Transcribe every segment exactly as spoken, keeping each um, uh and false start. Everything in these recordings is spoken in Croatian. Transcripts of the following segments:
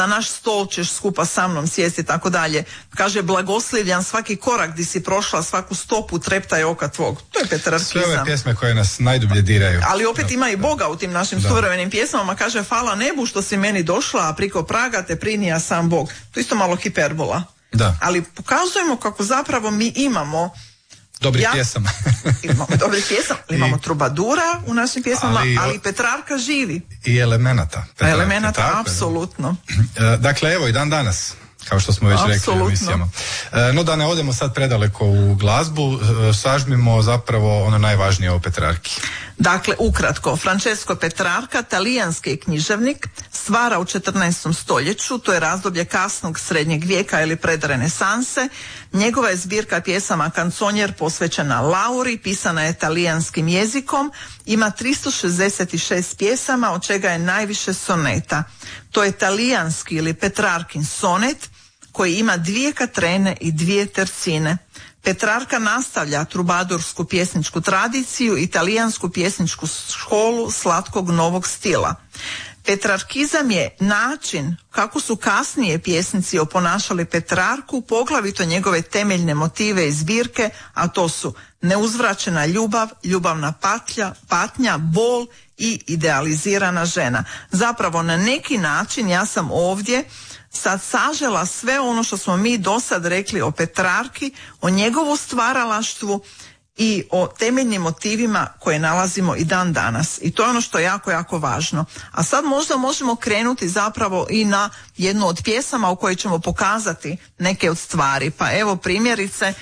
na naš stol ćeš skupa sa mnom sjesti i tako dalje. Kaže, blagoslivljan svaki korak di si prošla, svaku stopu treptaj oka tvog. To je Petrarkizam. Sve ove pjesme koje nas najdublje diraju. Ali opet da, ima i da. Boga u tim našim Da. suvremenim pjesmama. Kaže, hvala nebu što si meni došla, a priko praga te prinija sam Bog. To isto malo hiperbola. Da. Ali pokazujemo kako zapravo mi imamo Dobrih ja, pjesama. imamo dobrih pjesama, imamo trubadura u našim pjesmama, ali, Ali- ali Petrarka živi. I elemenata. Petrarke, Elemenata, tako je. apsolutno. E, Dakle, evo i dan danas, kao što smo već rekli u Apsolutno. emisijama. E, No da ne odemo sad predaleko u glazbu, e, sažmimo zapravo ono najvažnije o Petrarki. Dakle, ukratko, Francesco Petrarka, talijanski književnik, stvara u četrnaestom stoljeću, to je razdoblje kasnog srednjeg vijeka ili predrenesanse. Njegova je zbirka pjesama Kanconjer posvećena Lauri, pisana je talijanskim jezikom, ima tristo šezdeset šest pjesama, od čega je najviše soneta. To je talijanski ili Petrarkin sonet, koji ima dvije katrene i dvije tercine. Petrarka nastavlja trubadursku pjesničku tradiciju i talijansku pjesničku školu slatkog novog stila. Petrarkizam je način kako su kasnije pjesnici oponašali Petrarku, poglavito njegove temeljne motive i zbirke, a to su neuzvraćena ljubav, ljubavna patlja, patnja, bol i idealizirana žena. Zapravo na neki način ja sam ovdje sad sažela sve ono što smo mi do sad rekli o Petrarki, o njegovu stvaralaštvu i o temeljnim motivima koje nalazimo i dan danas. I to je ono što je jako, jako važno. A sad možda možemo krenuti zapravo i na jednu od pjesama u kojoj ćemo pokazati neke od stvari. Pa evo primjerice,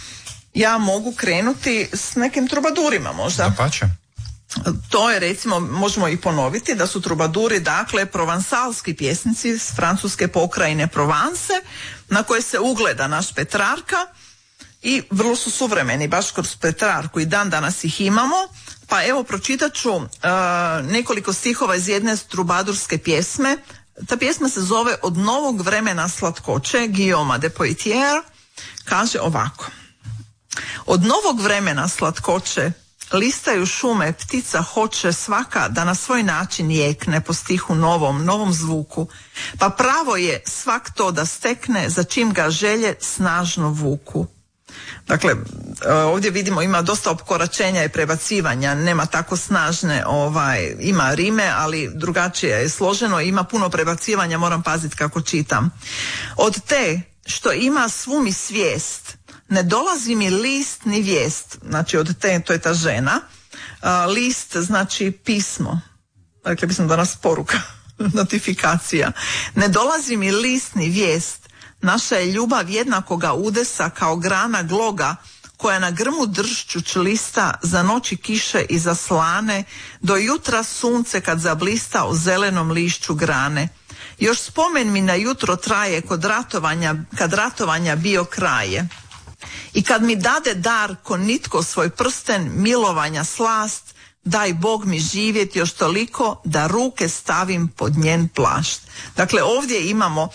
ja mogu krenuti s nekim trubadurima možda. Dapače. To je recimo, možemo i ponoviti da su trubaduri dakle provansalski pjesnici s francuske pokrajine Provence na koje se ugleda naš Petrarka i vrlo su suvremeni baš kroz Petrarku i dan danas ih imamo. Pa evo pročitat ću uh, nekoliko stihova iz jedne trubadurske pjesme. Ta pjesma se zove Od novog vremena slatkoće Guillauma de Poitiers. Kaže ovako: od novog vremena slatkoće listaju šume, ptica hoće svaka da na svoj način jekne po stihu novom, novom zvuku. Pa pravo je svak to da stekne za čim ga želje snažno vuku. Dakle, ovdje vidimo ima dosta opkoračenja i prebacivanja, nema tako snažne, ovaj, ima rime, ali drugačije je složeno, ima puno prebacivanja, moram paziti kako čitam. Od te što ima svu mi svijest, ne dolazi mi list ni vijest, znači od te, to je ta žena, a, list znači pismo, rekli bismo danas poruka, notifikacija. Ne dolazi mi list ni vijest, naša je ljubav jednakoga udesa kao grana gloga, koja na grmu dršću člista za noći kiše i za slane, do jutra sunce kad zablista o zelenom lišću grane. Još spomen mi na jutro traje kod ratovanja, kad ratovanja bio kraje. I kad mi dade dar ko nitko svoj prsten milovanja slast, daj Bog mi živjeti još toliko da ruke stavim pod njen plašt. Dakle, ovdje imamo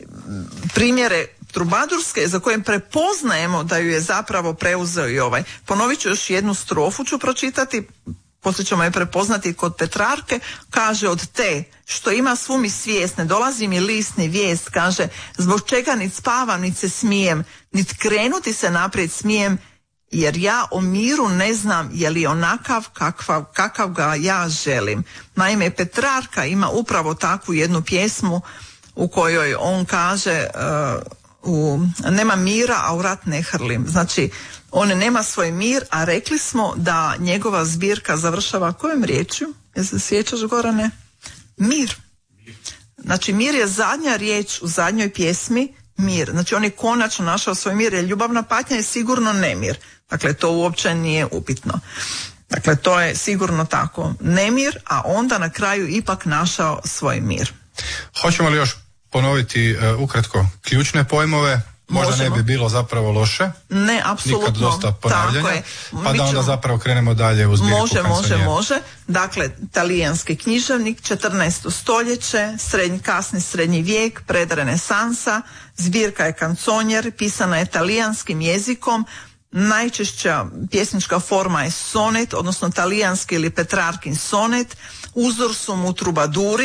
primjere trubadurske za koje prepoznajemo da ju je zapravo preuzeo i ovaj. Ponovit ću još jednu strofu, ću pročitati, poslije ćemo je prepoznati kod Petrarke. Kaže, od te što ima svu mi svijest, ne dolazi mi list ni vijest, kaže, zbog čega nit spavam, nit se smijem, nit krenuti se naprijed smijem, jer ja o miru ne znam je li onakav kakva, kakav ga ja želim. Naime, Petrarka ima upravo takvu jednu pjesmu u kojoj on kaže uh, u, nema mira, a u rat ne hrlim. Znači, on nema svoj mir, a rekli smo da njegova zbirka završava kojom riječju? Jel se sjećaš, Gorane? Mir. Znači, mir je zadnja riječ u zadnjoj pjesmi, mir. Znači, on je konačno našao svoj mir, jer ljubavna patnja je sigurno nemir. Dakle, to uopće nije upitno. Dakle, to je sigurno tako. Nemir, a onda na kraju ipak našao svoj mir. Hoćemo li još ponoviti uh, ukratko ključne pojmove? Možda Možemo. ne bi bilo zapravo loše. Ne, apsolutno. Nikad dosta ponavljanja. Tako je. Pa Mi da onda ćemo- zapravo krenemo dalje u zbirku Može, može, Kanconjer. može. Dakle, talijanski književnik, četrnaesto stoljeće, srednji, kasni srednji vijek, predrenesansa, zbirka je Kanconjer, pisana je talijanskim jezikom, najčešća pjesnička forma je sonet, odnosno talijanski ili Petrarkin sonet, uzor su mu trubaduri,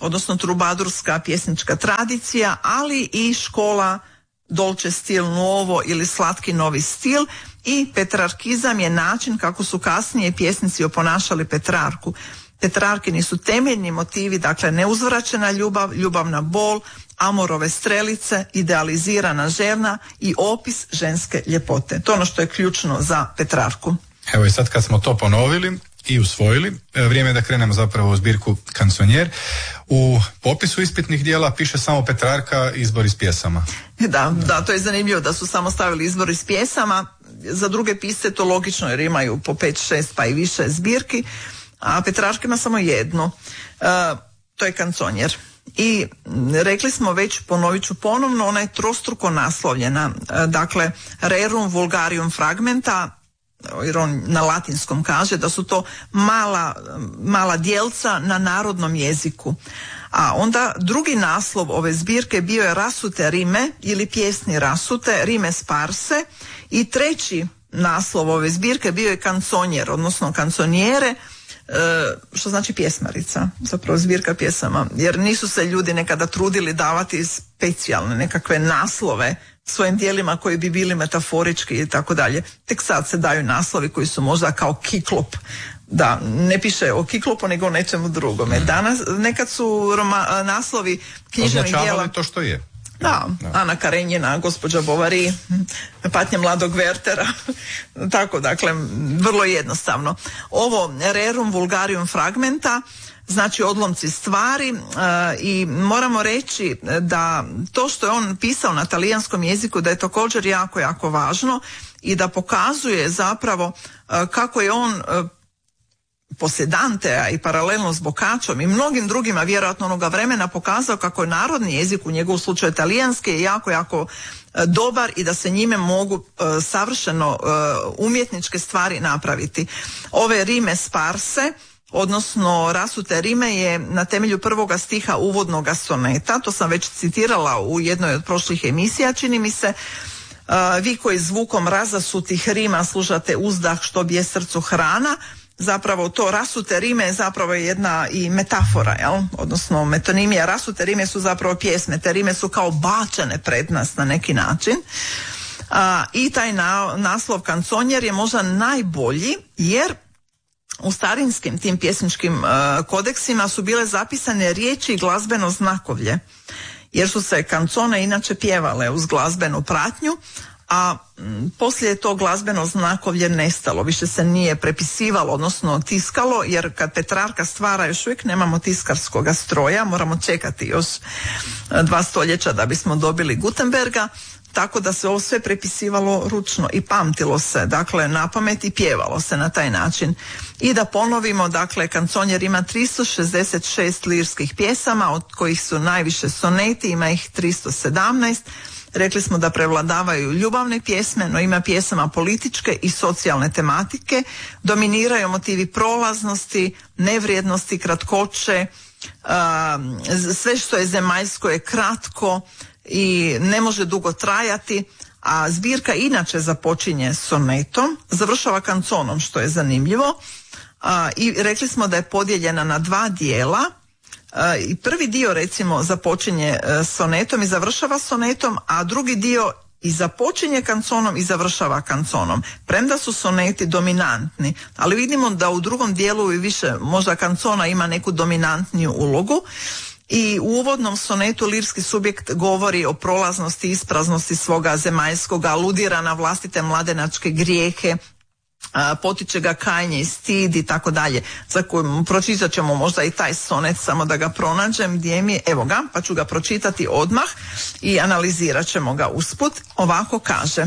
odnosno trubadurska pjesnička tradicija, ali i škola dolce stil nuovo ili slatki novi stil, i petrarkizam je način kako su kasnije pjesnici oponašali Petrarku. Petrarkini su temeljni motivi, dakle neuzvraćena ljubav, ljubavna bol, amorove strelice, idealizirana žena i opis ženske ljepote. To je ono što je ključno za Petrarku. Evo i sad kad smo to ponovili i usvojili, vrijeme je da krenemo zapravo u zbirku Kansonjer. U popisu ispitnih dijela piše samo Petrarka, izbor iz pjesama. Da, da, to je zanimljivo da su samo stavili izbor iz pjesama. Za druge pisce to logično jer imaju po pet, šest pa i više zbirki, a Petrarka ima samo jednu. E, to je Kansonjer. I rekli smo već, ponovit ću ponovno, ona je trostruko naslovljena. E, dakle, rerum vulgarium fragmenta, jer on na latinskom kaže da su to mala, mala djelca na narodnom jeziku. A onda drugi naslov ove zbirke bio je Rasute rime ili pjesni rasute, rime sparse, i treći naslov ove zbirke bio je Kansonjer, odnosno kansonjere, što znači pjesmarica, zapravo zbirka pjesama, jer nisu se ljudi nekada trudili davati specijalne nekakve naslove svojim dijelima koji bi bili metaforički i tako dalje. Tek sad se daju naslovi koji su možda kao kiklop. Da, ne piše o kiklopu nego o nečemu drugome. Danas, nekad su roma, naslovi književnih dijela... Označavali to što je. Da, da, Ana Karenjina, gospođa Bovary, Patnja mladog Wertera, tako, dakle, vrlo jednostavno. Ovo rerum vulgarium fragmenta, znači odlomci stvari, e, i moramo reći da to što je on pisao na talijanskom jeziku, da je također jako, jako važno i da pokazuje zapravo e, kako je on e, poslije Dantea i paralelno s Boccaccom i mnogim drugima vjerojatno onoga vremena pokazao kako je narodni jezik, u njegovom slučaju talijanski, je jako, jako e, dobar i da se njime mogu e, savršeno e, umjetničke stvari napraviti. Ove rime sparse, odnosno rasute rime, je na temelju prvoga stiha uvodnoga soneta, to sam već citirala u jednoj od prošlih emisija, čini mi se. Uh, vi koji zvukom razasutih rima slušate uzdah što bije srcu hrana, zapravo to rasute rime je zapravo jedna i metafora, jel? Odnosno metonimija. Rasute rime su zapravo pjesme, te rime su kao bačene pred nas na neki način. Uh, I taj na, naslov Kansonjer je možda najbolji jer u starinskim tim pjesničkim uh, kodeksima su bile zapisane riječi i glazbeno znakovlje, jer su se kancone inače pjevale uz glazbenu pratnju, a m, poslije je to glazbeno znakovlje nestalo, više se nije prepisivalo, odnosno tiskalo, jer kad Petrarka stvara još uvijek nemamo tiskarskoga stroja, moramo čekati još dva stoljeća da bismo dobili Gutenberga, tako da se ovo sve prepisivalo ručno i pamtilo se, dakle na pamet i pjevalo se na taj način. I da ponovimo, dakle Kansonjer ima tristo šezdeset šest lirskih pjesama, od kojih su najviše soneti, ima ih tristo sedamnaest. Rekli smo da prevladavaju ljubavne pjesme, no ima pjesama političke i socijalne tematike, dominiraju motivi prolaznosti, nevrijednosti, kratkoće, um, sve što je zemaljsko je kratko i ne može dugo trajati, a zbirka inače započinje sonetom, završava kanconom, što je zanimljivo, a, i rekli smo da je podijeljena na dva dijela. A, i prvi dio recimo započinje a, sonetom i završava sonetom, a drugi dio i započinje kanconom i završava kanconom, premda su soneti dominantni, ali vidimo da u drugom dijelu i više možda kancona ima neku dominantniju ulogu. I u uvodnom sonetu lirski subjekt govori o prolaznosti i ispraznosti svoga zemaljskoga, aludira na vlastite mladenačke grijehe, potiče ga kajanje i stid i tako dalje. Za koju pročitat ćemo možda i taj sonet, samo da ga pronađem gdje mi je, evo ga, pa ću ga pročitati odmah i analizirat ćemo ga usput. Ovako kaže: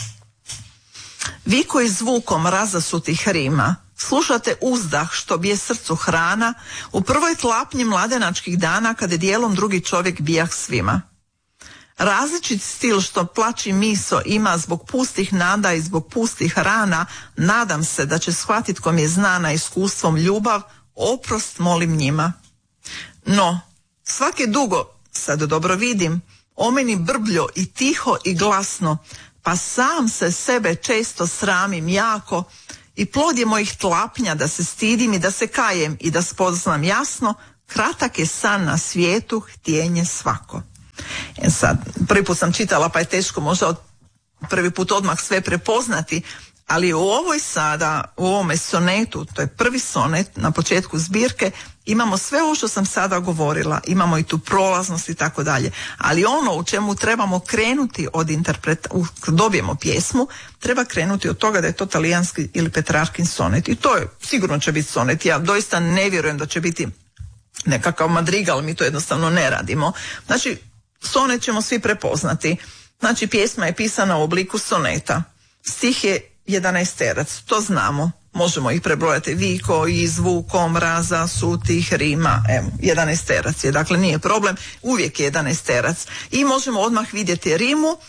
vi koji zvukom razasutih rima slušate uzdah što bije srcu hrana, u prvoj tlapnji mladenačkih dana kada dijelom drugi čovjek bijah svima. Različit stil što plači miso ima zbog pustih nada i zbog pustih rana, nadam se da će shvatit kom je znana iskustvom ljubav, oprost molim njima. No, svake dugo, sad dobro vidim, o meni brbljo i tiho i glasno, pa sam se sebe često sramim jako, i plod je mojih tlapnja da se stidim i da se kajem i da spoznam jasno kratak je san na svijetu, htjenje svako. E sad, prvi put sam čitala pa je teško možda od prvi put odmah sve prepoznati, ali u ovoj sada, u ovome sonetu, to je prvi sonet na početku zbirke, imamo sve ovo što sam sada govorila, imamo i tu prolaznost i tako dalje, ali ono u čemu trebamo krenuti od interpreta, dobijemo pjesmu, treba krenuti od toga da je to talijanski ili Petrarkin sonet i to je, sigurno će biti sonet, ja doista ne vjerujem da će biti nekakav madrigal, mi to jednostavno ne radimo. Znači, sonet ćemo svi prepoznati. Znači, pjesma je pisana u obliku soneta. Stih je jedanaesterac, to znamo. Možemo ih prebrojati viko, izvukom, raza, sutih, rima. Evo, jedanaesterac je, dakle nije problem, uvijek je jedanaesterac. I možemo odmah vidjeti rimu, uh,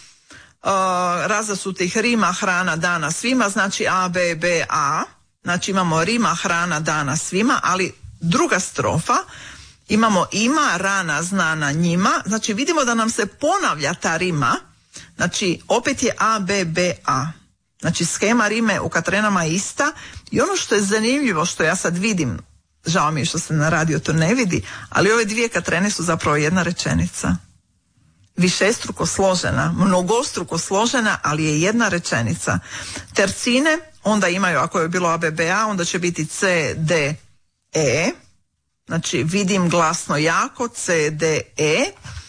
raza, sutih, rima, hrana dana svima, znači A, B, B, A. Znači imamo rima, hrana dana svima, ali druga strofa, imamo ima, rana, znana njima, znači vidimo da nam se ponavlja ta rima, znači opet je A, B, B, A. Znači skema rime u Katrenama je ista i ono što je zanimljivo, što ja sad vidim, žao mi je što se na radio to ne vidi, ali ove dvije Katrene su zapravo jedna rečenica. Višestruko složena, mnogostruko složena, ali je jedna rečenica. Tercine onda imaju, ako je bilo A, B, B, A, onda će biti C, D, E, znači vidim glasno jako, C, D, E,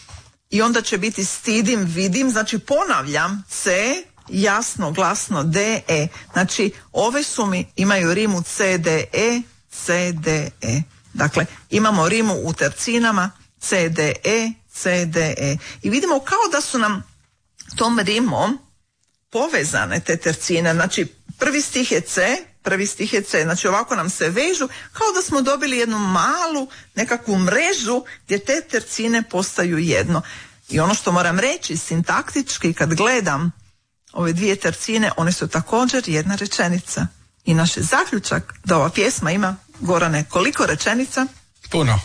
i onda će biti stidim, vidim, znači ponavljam, C, jasno, glasno, D, E, znači ove su mi, imaju rimu C, D, E, C, D, E, dakle imamo rimu u tercinama C, D, E, C, D, E i vidimo kao da su nam tom rimom povezane te tercine, znači prvi stih je C, prvi stih je C, znači ovako nam se vežu kao da smo dobili jednu malu nekakvu mrežu gdje te tercine postaju jedno. I ono što moram reći, sintaktički kad gledam ove dvije tercine, one su također jedna rečenica. I naš je zaključak da ova pjesma ima, Gorane, koliko rečenica? Puno.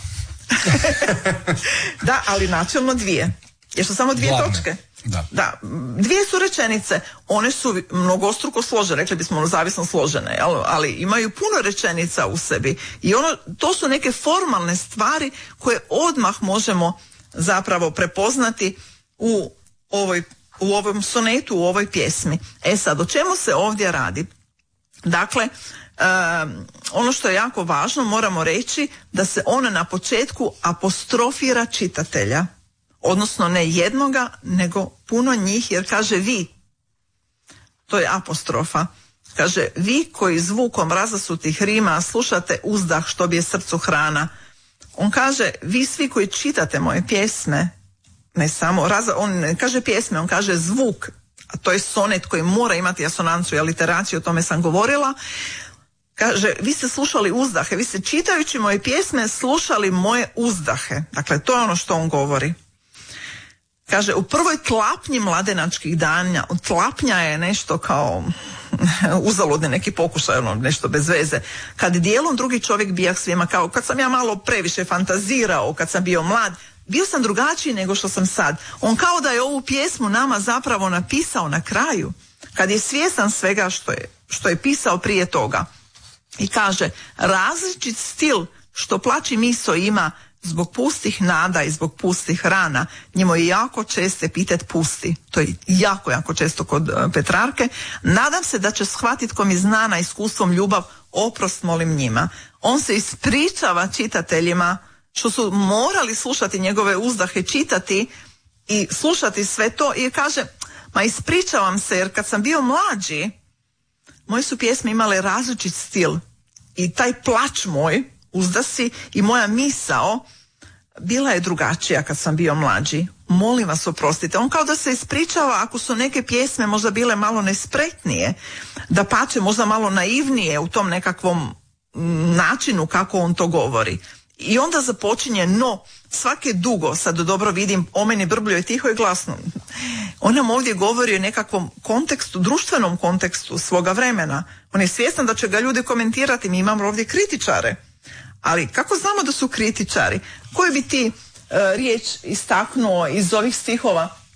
Da, ali načelno dvije. Jer su samo dvije Glavne. točke. Da. Da, dvije su rečenice, one su mnogostruko složene, rekli bismo zavisno složene, ali imaju puno rečenica u sebi i ono, to su neke formalne stvari koje odmah možemo zapravo prepoznati u ovoj, u ovom sonetu, u ovoj pjesmi. E sad, o čemu se ovdje radi? Dakle, um, ono što je jako važno, moramo reći da se ona na početku apostrofira čitatelja. Odnosno ne jednoga, nego puno njih, jer kaže vi. To je apostrofa. Kaže, vi koji zvukom razasutih rima slušate uzdah što bi je srcu hrana. On kaže, vi svi koji čitate moje pjesme, ne samo, raza, on ne kaže pjesme, on kaže zvuk, a to je sonet koji mora imati asonanciju i aliteraciju, o tome sam govorila. Kaže, vi ste slušali uzdahe, vi ste čitajući moje pjesme slušali moje uzdahe. Dakle, to je ono što on govori. Kaže, u prvoj tlapnji mladenačkih dana, tlapnja je nešto kao uzaludni neki pokušaj, ono, nešto bez veze. Kad dijelom drugi čovjek bijah svima, kao kad sam ja malo previše fantazirao, kad sam bio mlad, bio sam drugačiji nego što sam sad. On kao da je ovu pjesmu nama zapravo napisao na kraju, kad je svjestan svega što je, što je pisao prije toga. I kaže, različit stil što plači miso ima, zbog pustih nada i zbog pustih rana, njemu je jako često epitet pusti. To je jako, jako često kod uh, Petrarke. Nadam se da će shvatiti ko mi zna na iskustvom ljubav, oprost molim njima. On se ispričava čitateljima što su morali slušati njegove uzdahe, čitati i slušati sve to i kaže, ma ispričavam se jer kad sam bio mlađi, moje su pjesme imale različit stil i taj plač moj, uzdasi i moja misao bila je drugačija kad sam bio mlađi. Molim vas oprostite. On kao da se ispričava ako su neke pjesme možda bile malo nespretnije, da pače možda malo naivnije u tom nekakvom načinu kako on to govori. I onda započinje, no, svake dugo, sad dobro vidim, o meni brbljuje tiho i glasno. On nam ovdje govori o nekakvom kontekstu, društvenom kontekstu svoga vremena. On je svjestan da će ga ljudi komentirati, mi imamo ovdje kritičare. Ali kako znamo da su kritičari? Koju bi ti e, riječ istaknuo iz ovih stihova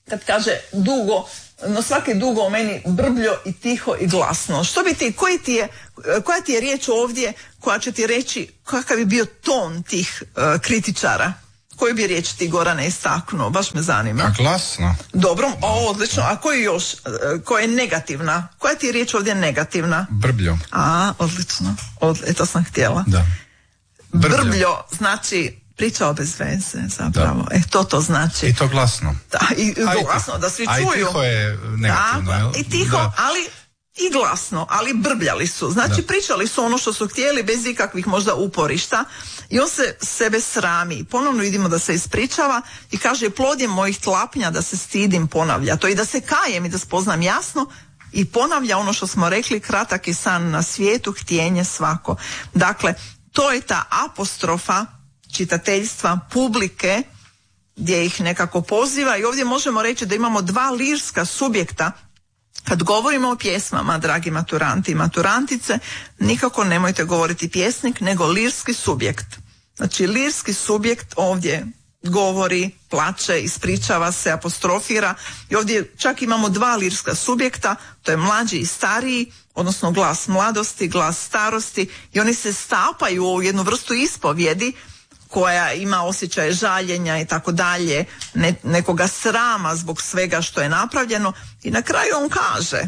kad kaže dugo, no svaki dugo u meni brbljo i tiho i glasno. Što bi ti, koji ti je, koja ti je riječ ovdje koja će ti reći kakav bi bio ton tih uh, kritičara? Koju bi riječ ti, Gorane, istaknuo? Baš me zanima. A glasno. Dobro, o, odlično. A koji još? Koja je negativna? Koja ti je riječ ovdje negativna? Brbljo. A, odlično. Od, e, to sam htjela. Da. Brbljo. Brbljo znači pričao bez veze, zapravo. Da. E, to to znači. I to glasno. Da, i, i glasno, da svi a čuju. A i tiho je negativno, jel? I tiho, da. ali i glasno, ali brbljali su. Znači, da. pričali su ono što su htjeli bez ikakvih možda uporišta i on se sebe srami. Ponovno vidimo da se ispričava i kaže, plod je mojih tlapnja da se stidim, ponavlja to i da se kajem i da spoznam jasno i ponavlja ono što smo rekli, kratak je san na svijetu, htjenje svako. Dakle, to je ta apostrofa čitateljstva, publike, gdje ih nekako poziva i ovdje možemo reći da imamo dva lirska subjekta. Kad govorimo o pjesmama, dragi maturanti i maturantice, nikako nemojte govoriti pjesnik, nego lirski subjekt. Znači, lirski subjekt ovdje govori, plače, ispričava se, apostrofira i ovdje čak imamo dva lirska subjekta, to je mlađi i stariji, odnosno glas mladosti, glas starosti i oni se stapaju u jednu vrstu ispovjedi koja ima osjećaje žaljenja i tako dalje, ne, nekoga srama zbog svega što je napravljeno i na kraju on kaže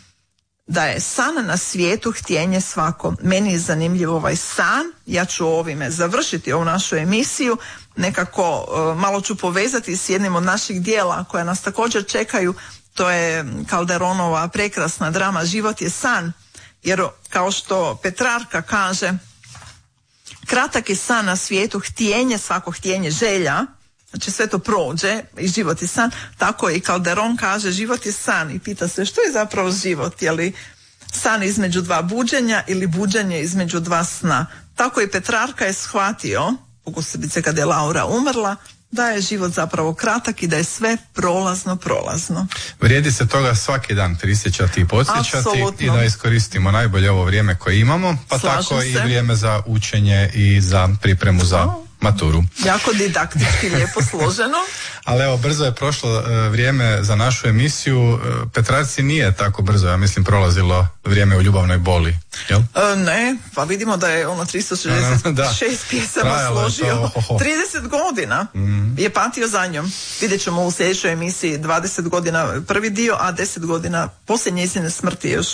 da je san na svijetu htjenje svako. Meni je zanimljiv ovaj san, ja ću ovime završiti ovu našu emisiju, nekako uh, malo ću povezati s jednim od naših dijela koja nas također čekaju, to je Calderonova prekrasna drama Život je san, jer kao što Petrarka kaže, kratak je san na svijetu, htjenje, svako htjenje, želja, znači sve to prođe i život je san, tako i Calderon kaže život je san i pita se što je zapravo život, je li san između dva buđenja ili buđenje između dva sna. Tako i Petrarka je shvatio, posebice kada je Laura umrla, da je život zapravo kratak i da je sve prolazno, prolazno. Vrijedi se toga svaki dan prisjećati i podsjećati. Apsolutno. I da iskoristimo najbolje ovo vrijeme koje imamo, pa Slažem tako se. I vrijeme za učenje i za pripremu za oh. maturu. Jako didaktički, lijepo složeno. Ali evo, brzo je prošlo uh, vrijeme za našu emisiju. Uh, Petrarci nije tako brzo, ja mislim, prolazilo vrijeme u ljubavnoj boli, jel? Uh, ne, pa vidimo da je ono tristo šezdeset šest pjesama složio. To, trideset godina mm. je patio za njom. Vidjet ćemo u sljedećoj emisiji dvadeset godina prvi dio, a deset godina poslije njezine smrti još.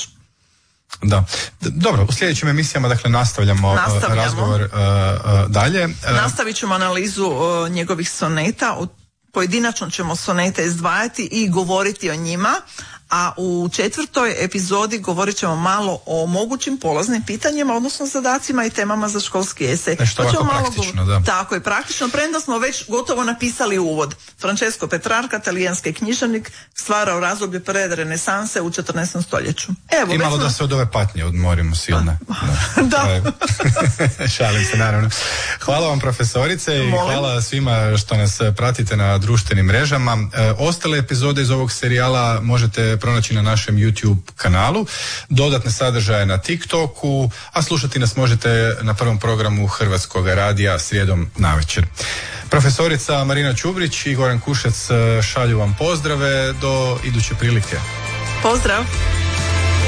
Da. Dobro, u sljedećim emisijama dakle nastavljamo, nastavljamo. razgovor uh, uh, dalje. Nastavit ćemo analizu uh, njegovih soneta, pojedinačno ćemo sonete izdvajati i govoriti o njima, a u četvrtoj epizodi govorit ćemo malo o mogućim polaznim pitanjima, odnosno zadacima i temama za školski esej. Nešto pa ovako praktično, da. Tako je, praktično, premda smo već gotovo napisali uvod. Francesco Petrarca, talijanski književnik, stvarao razdoblje pred renesanse u četrnaestom stoljeću. Evo, I malo smo... da se od ove patnje odmorimo silne. Da. da. Šalim se, naravno. Hvala vam, profesorice, i Molim. hvala svima što nas pratite na društvenim mrežama. E, ostale epizode iz ovog serijala možete pronaći na našem YouTube kanalu, dodatne sadržaje na TikToku, a slušati nas možete na prvom programu Hrvatskog radija srijedom navečer. Profesorica Marina Čubrić i Goran Kušec šalju vam pozdrave do iduće prilike. Pozdrav!